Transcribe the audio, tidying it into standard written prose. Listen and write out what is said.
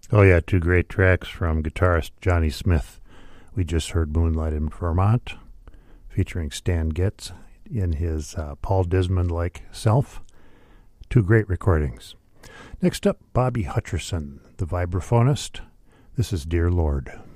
Oh, yeah, two great tracks from guitarist Johnny Smith. We just heard Moonlight in Vermont, featuring Stan Getz in his Paul Desmond-like self. Two great recordings. Next up, Bobby Hutcherson, the vibraphonist. This is Dear Lord.